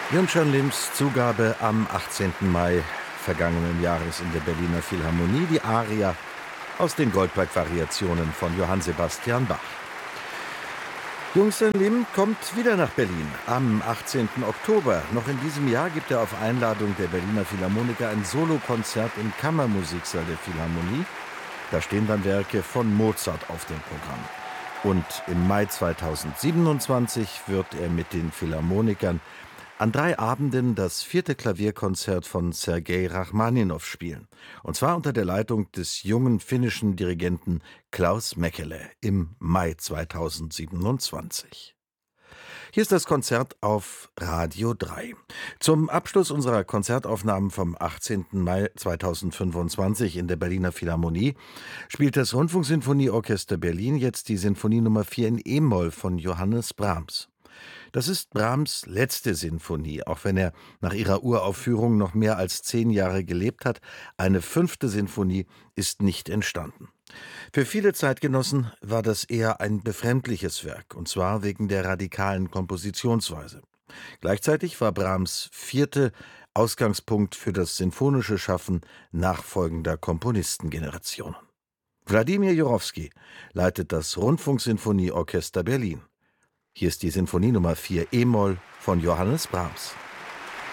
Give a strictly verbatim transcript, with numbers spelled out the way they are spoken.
Jungschan Lims Zugabe am achtzehnten Mai vergangenen Jahres in der Berliner Philharmonie, die Aria aus den Goldberg-Variationen von Johann Sebastian Bach. Jungschan Lim kommt wieder nach Berlin am achtzehnten Oktober. Noch in diesem Jahr gibt er auf Einladung der Berliner Philharmoniker ein Solokonzert im Kammermusiksaal der Philharmonie. Da stehen dann Werke von Mozart auf dem Programm. Und im Mai zweitausendsiebenundzwanzig wird er mit den Philharmonikern an drei Abenden das vierte Klavierkonzert von Sergei Rachmaninow spielen. Und zwar unter der Leitung des jungen finnischen Dirigenten Klaus Mäkelä im Mai zweitausendsiebenundzwanzig. Hier ist das Konzert auf Radio drei. Zum Abschluss unserer Konzertaufnahmen vom achtzehnten Mai zweitausendfünfundzwanzig in der Berliner Philharmonie spielt das Rundfunksinfonieorchester Berlin jetzt die Sinfonie Nummer vier in E-Moll von Johannes Brahms. Das ist Brahms' letzte Sinfonie, auch wenn er nach ihrer Uraufführung noch mehr als zehn Jahre gelebt hat. Eine fünfte Sinfonie ist nicht entstanden. Für viele Zeitgenossen war das eher ein befremdliches Werk, und zwar wegen der radikalen Kompositionsweise. Gleichzeitig war Brahms' vierte Ausgangspunkt für das sinfonische Schaffen nachfolgender Komponistengenerationen. Wladimir Jurowski leitet das Rundfunksinfonieorchester Berlin. Hier ist die Sinfonie Nummer vier E-Moll von Johannes Brahms.